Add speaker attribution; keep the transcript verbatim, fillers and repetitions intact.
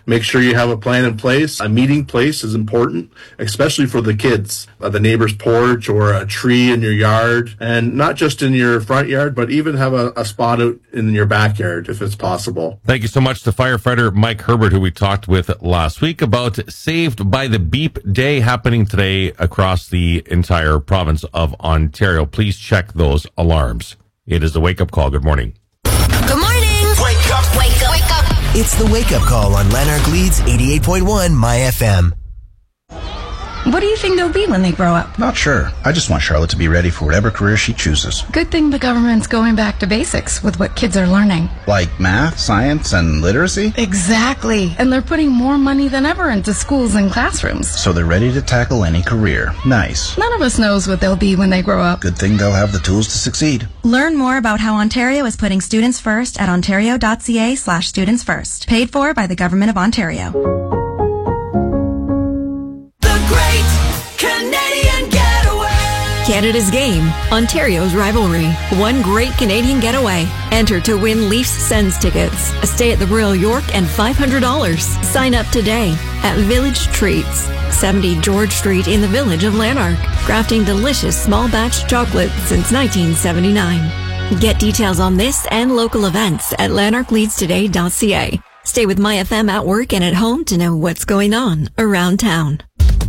Speaker 1: Make sure you have a plan in place. A meeting place is important, especially for the kids. Uh, the neighbor's porch or a tree in your yard, and not just in your front yard, but even have a, a spot out in your backyard if it's possible.
Speaker 2: Thank you so much to firefighter Mike Herbert, who we talked with last week about Saved by the Beep Day happening today across the entire province of Ontario. Please check those alarms. It is the wake-up call. Good morning.
Speaker 3: Good morning.
Speaker 4: Wake up.
Speaker 3: Wake up. Wake up.
Speaker 4: It's the wake-up call on Lanark Leeds eighty-eight point one My F M.
Speaker 5: What do you think they'll be when they grow up?
Speaker 6: Not sure. I just want Charlotte to be ready for whatever career she chooses.
Speaker 5: Good thing the government's going back to basics with what kids are learning.
Speaker 6: Like math, science, and literacy?
Speaker 5: Exactly. And they're putting more money than ever into schools and classrooms.
Speaker 6: So they're ready to tackle any career. Nice.
Speaker 5: None of us knows what they'll be when they grow up.
Speaker 6: Good thing they'll have the tools to succeed.
Speaker 7: Learn more about how Ontario is putting students first at ontario.ca slash students first. Paid for by the Government of Ontario.
Speaker 8: Canada's game, Ontario's rivalry. One great Canadian getaway. Enter to win Leafs Sens tickets, a stay at the Royal York, and five hundred dollars. Sign up today at Village Treats, seventy George Street in the village of Lanark. Crafting delicious small batch chocolate since nineteen seventy-nine. Get details on this and local events at lanark leeds today dot c a. Stay with My F M at work and at home to know what's going on around town.